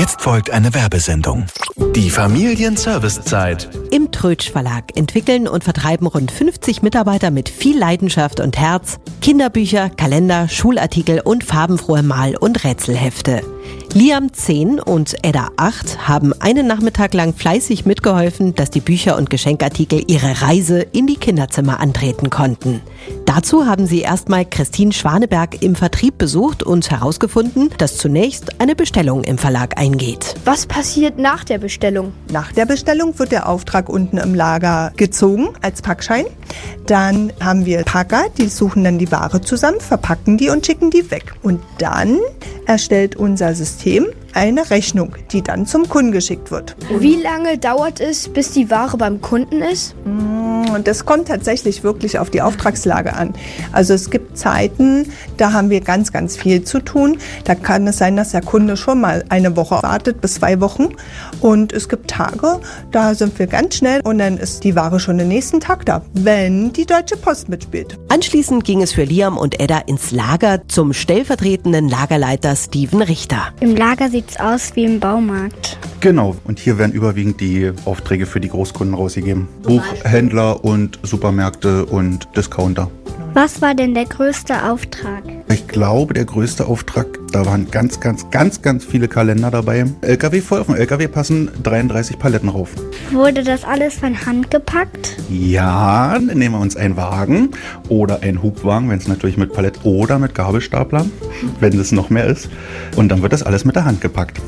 Jetzt folgt eine Werbesendung. Die Familienservicezeit. Im Trötsch Verlag entwickeln und vertreiben rund 50 Mitarbeiter mit viel Leidenschaft und Herz Kinderbücher, Kalender, Schulartikel und farbenfrohe Mal- und Rätselhefte. Liam 10 und Edda 8 haben einen Nachmittag lang fleißig mitgeholfen, dass die Bücher und Geschenkartikel ihre Reise in die Kinderzimmer antreten konnten. Dazu haben sie erstmal Christine Schwaneberg im Vertrieb besucht und herausgefunden, dass zunächst eine Bestellung im Verlag eingeht. Was passiert nach der Bestellung? Nach der Bestellung wird der Auftrag unten im Lager gezogen als Packschein. Dann haben wir Packer, die suchen dann die Ware zusammen, verpacken die und schicken die weg. Und dann erstellt unser System eine Rechnung, die dann zum Kunden geschickt wird. Wie lange dauert es, bis die Ware beim Kunden ist? Und das kommt tatsächlich wirklich auf die Auftragslage an. Also es gibt Zeiten, da haben wir ganz, ganz viel zu tun. Da kann es sein, dass der Kunde schon mal eine Woche wartet bis 2 Wochen. Und es gibt Tage, da sind wir ganz schnell und dann ist die Ware schon den nächsten Tag da, wenn die Deutsche Post mitspielt. Anschließend ging es für Liam und Edda ins Lager zum stellvertretenden Lagerleiter Steven Richter. Im Lager sieht's aus wie im Baumarkt. Genau, und hier werden überwiegend die Aufträge für die Großkunden rausgegeben. Buchhändler und Supermärkte und Discounter. Was war denn der größte Auftrag? Ich glaube, der größte Auftrag, da waren ganz viele Kalender dabei. LKW voll, auf den LKW passen 33 Paletten rauf. Wurde das alles von Hand gepackt? Ja, dann nehmen wir uns einen Wagen oder einen Hubwagen, wenn es natürlich mit Palett oder mit Gabelstapler, wenn es noch mehr ist. Und dann wird das alles mit der Hand gepackt.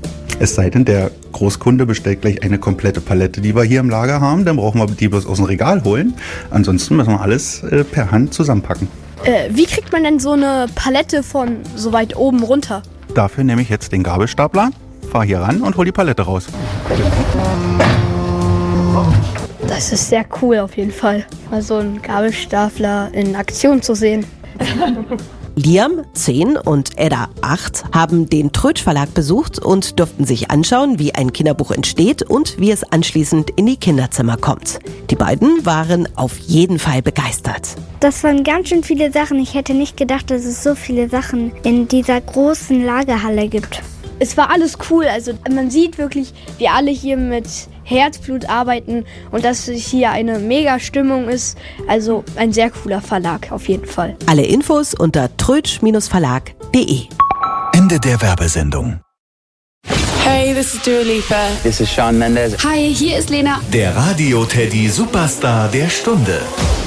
Es sei denn, der Großkunde bestellt gleich eine komplette Palette, die wir hier im Lager haben. Dann brauchen wir die bloß aus dem Regal holen. Ansonsten müssen wir alles per Hand zusammenpacken. Wie kriegt man denn so eine Palette von so weit oben runter? Dafür nehme ich jetzt den Gabelstapler, fahre hier ran und hole die Palette raus. Das ist sehr cool auf jeden Fall, mal so einen Gabelstapler in Aktion zu sehen. Liam 10 und Edda 8 haben den Trötsch Verlag besucht und durften sich anschauen, wie ein Kinderbuch entsteht und wie es anschließend in die Kinderzimmer kommt. Die beiden waren auf jeden Fall begeistert. Das waren ganz schön viele Sachen. Ich hätte nicht gedacht, dass es so viele Sachen in dieser großen Lagerhalle gibt. Es war alles cool, also man sieht wirklich, wie alle hier mit Herzblut arbeiten und dass es hier eine mega Stimmung ist. Also ein sehr cooler Verlag auf jeden Fall. Alle Infos unter trötsch-verlag.de. Ende der Werbesendung. Hey, this is Dua Lipa. This is Shawn Mendes. Hi, hier ist Lena. Der Radio-Teddy Superstar der Stunde.